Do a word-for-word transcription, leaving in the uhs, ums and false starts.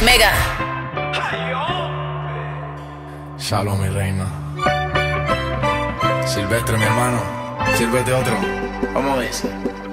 Mega. Shalom, mi reina. Silvestre, mi hermano. Sírvete otro. ¿Cómo es?